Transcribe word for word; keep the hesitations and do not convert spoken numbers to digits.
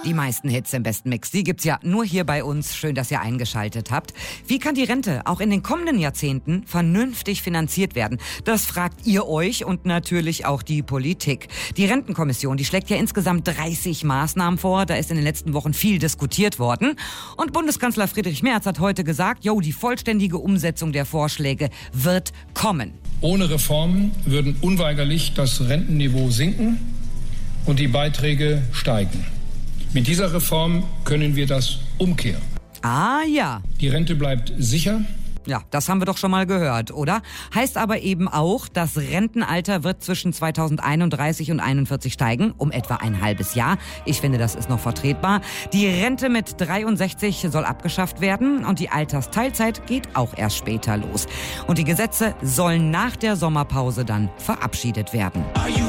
Die meisten Hits im besten Mix, die gibt's ja nur hier bei uns. Schön, dass ihr eingeschaltet habt. Wie kann die Rente auch in den kommenden Jahrzehnten vernünftig finanziert werden? Das fragt ihr euch und natürlich auch die Politik. Die Rentenkommission, die schlägt ja insgesamt dreißig Maßnahmen vor. Da ist in den letzten Wochen viel diskutiert worden. Und Bundeskanzler Friedrich Merz hat heute gesagt, jo, die vollständige Umsetzung der Vorschläge wird kommen. Ohne Reformen würden unweigerlich das Rentenniveau sinken und die Beiträge steigen. Mit dieser Reform können wir das umkehren. Ah ja. Die Rente bleibt sicher. Ja, das haben wir doch schon mal gehört, oder? Heißt aber eben auch, das Rentenalter wird zwischen zweitausendeinunddreißig und einundvierzig steigen, um etwa ein halbes Jahr. Ich finde, das ist noch vertretbar. Die Rente mit dreiundsechzig soll abgeschafft werden und die Altersteilzeit geht auch erst später los. Und die Gesetze sollen nach der Sommerpause dann verabschiedet werden.